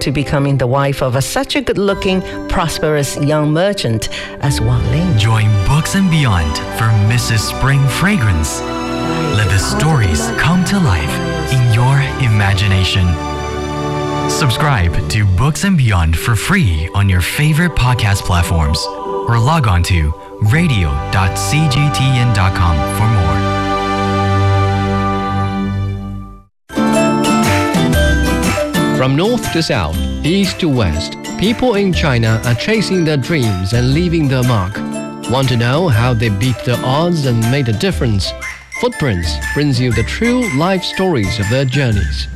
to becoming the wife of such a good-looking, prosperous young merchant as Wang Ling. Join Books and Beyond for Mrs. Spring Fragrance. Let the stories come to life in your imagination. Subscribe to Books and Beyond for free on your favorite podcast platforms or log on to radio.cgtn.com for more. From north to south, east to west, people in China are chasing their dreams and leaving their mark. Want to know how they beat the odds and made a difference? Footprints brings you the true life stories of their journeys.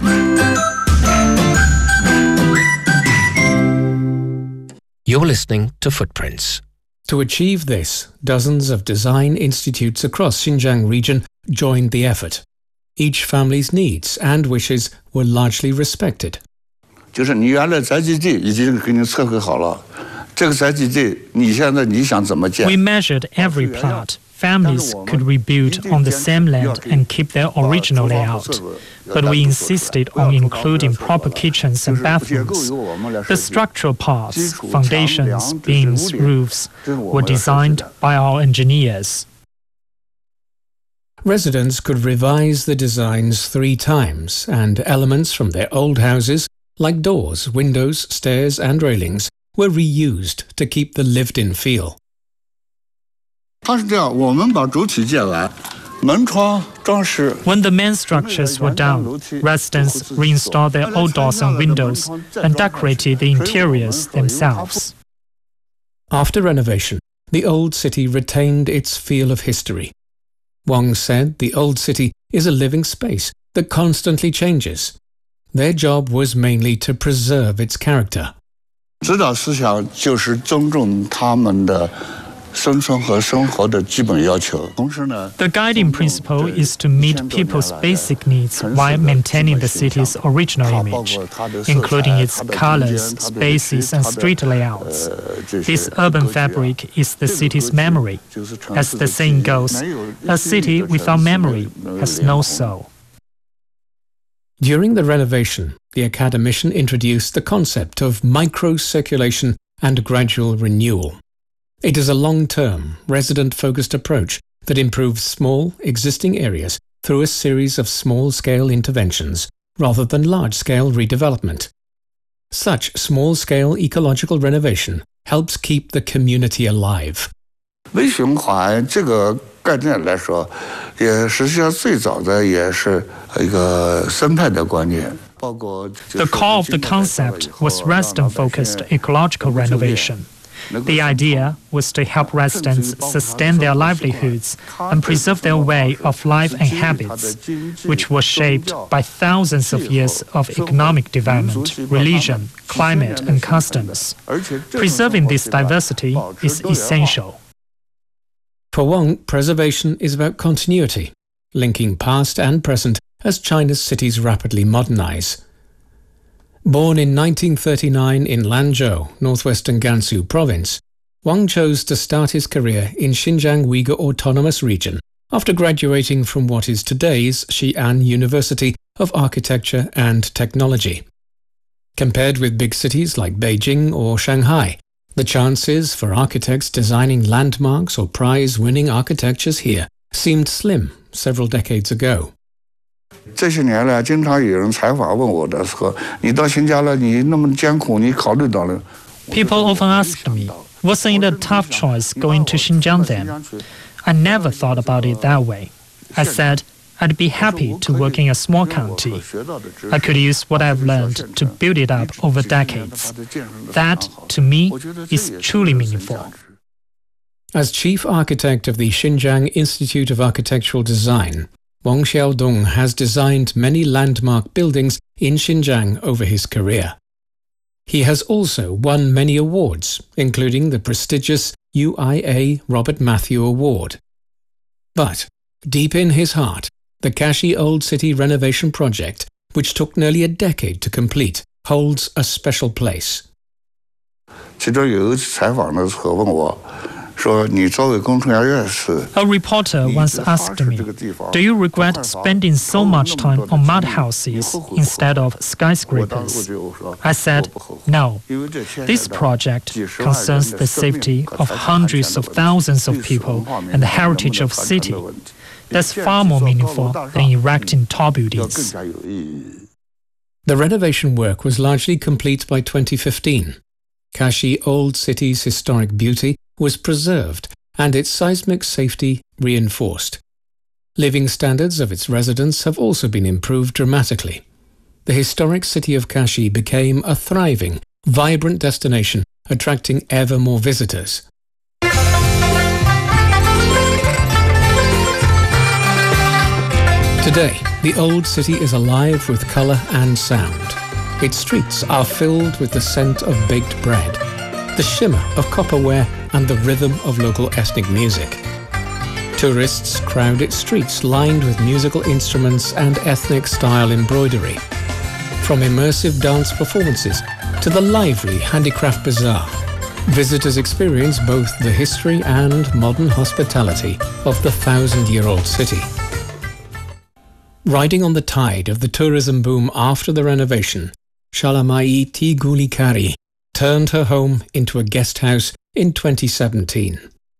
You're listening to Footprints. To achieve this, dozens of design institutes across Xinjiang region joined the effort. Each family's needs and wishes were largely respected. 就是你原来宅基地已经给你测绘好了，这个宅基地你现在你想怎么建？ We measured every plot. Families could rebuild on the same land and keep their original layout. But we insisted on including proper kitchens and bathrooms. The structural parts, foundations, beams, roofs, were designed by our engineers. Residents could revise the designs 3 times, and elements from their old houses, like doors, windows, stairs and railings, were reused to keep the lived-in feel. 它是这样，我们把主体建完，门窗装饰。 When the main structures were done, residents reinstalled their old doors and windows and decorated the interiors themselves. After renovation, the old city retained its feel of history. Wang said the old city is a living space that constantly changes. Their job was mainly to preserve its character. 指导思想就是尊重他们的生存和生活的基本要求。同时呢， The guiding principle is to meet people's basic needs while maintaining the city's original image, including its colors, spaces, and street layouts. This urban fabric is the city's memory. As the saying goes, a city without memory has no soul. During the renovation, the academician introduced the concept of micro-circulation and gradual renewal. It is a long-term, resident-focused approach that improves small, existing areas through a series of small-scale interventions rather than large-scale redevelopment. Such small-scale ecological renovation helps keep the community alive. 微循环这个概念来说，也实际上最早的也是一个生态的观念。 The core of the concept was resident-focused ecological renovation. The idea was to help residents sustain their livelihoods and preserve their way of life and habits, which were shaped by thousands of years of economic development, religion, climate, and customs. Preserving this diversity is essential. For Wang, preservation is about continuity, linking past and present as China's cities rapidly modernize. Born in 1939 in Lanzhou, northwestern Gansu province, Wang chose to start his career in Xinjiang Uyghur Autonomous Region after graduating from what is today's Xi'an University of Architecture and Technology. Compared with big cities like Beijing or Shanghai, the chances for architects designing landmarks or prize-winning architectures here seemed slim several decades ago. 这些年来，经常有人采访问我的时候，你到新疆了，你那么艰苦，你考虑到了？ People often asked me, wasn't it a tough choice going to Xinjiang then? I never thought about it that way. I said, I'd be happy to work in a small county. I could use what I've learned to build it up over decades. That, to me, is truly meaningful. As chief architect of the Xinjiang Institute of Architectural Design, Wang Xiaodong has designed many landmark buildings in Xinjiang over his career. He has also won many awards, including the prestigious UIA Robert Matthew Award. But, deep in his heart, the Kashi Old City renovation project, which took nearly a decade to complete, holds a special place. 其中有一次采访的时候问我， 说你作为工程院院士。 A reporter once asked me, "Do you regret spending so much time on mud houses instead of skyscrapers?" I said, "No. This project concerns the safety of hundreds of thousands of people and the heritage of city. That's far more meaningful than erecting tall buildings." The renovation work was largely complete by 2015. Kashi Old City's historic beauty was preserved and its seismic safety reinforced. Living standards of its residents have also been improved dramatically. The historic city of Kashi became a thriving, vibrant destination, attracting ever more visitors. Today, the old city is alive with colour and sound. Its streets are filled with the scent of baked bread, the shimmer of copperware and the rhythm of local ethnic music. Tourists crowd its streets lined with musical instruments and ethnic style embroidery. From immersive dance performances to the lively handicraft bazaar, visitors experience both the history and modern hospitality of the 1,000-year-old city. Riding on the tide of the tourism boom after the renovation, Shalamai Tigulikari turned her home into a guest house in 2017.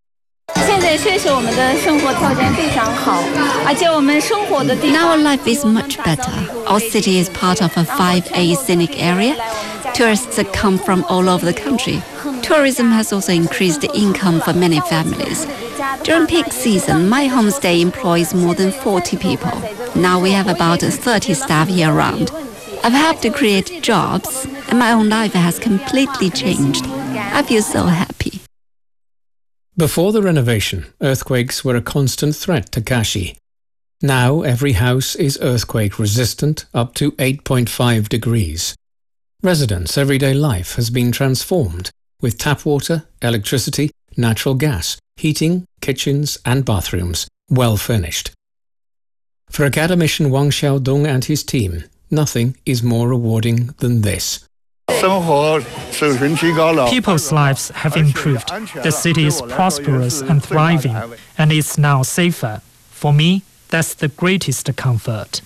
Now our life is much better. Our city is part of a 5A scenic area. Tourists come from all over the country. Tourism has also increased the income for many families. During peak season, my homestay employs more than 40 people. Now we have about 30 staff year-round. I've helped to create jobs, and my own life has completely changed. I feel so happy. Before the renovation, earthquakes were a constant threat to Kashi. Now every house is earthquake resistant up to 8.5 degrees. Residents' everyday life has been transformed with tap water, electricity, natural gas, heating, kitchens and bathrooms well furnished. For academician Wang Xiaodong and his team, nothing is more rewarding than this. People's lives have improved. The city is prosperous and thriving, and it's now safer. For me, that's the greatest comfort.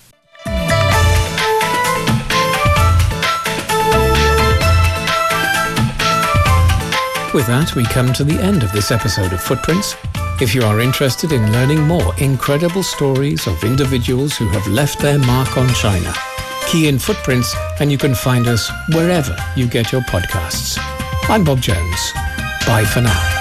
With that, we come to the end of this episode of Footprints. If you are interested in learning more incredible stories of individuals who have left their mark on China, key in Footprints and you can find us wherever you get your podcasts. I'm Bob Jones. Bye for now.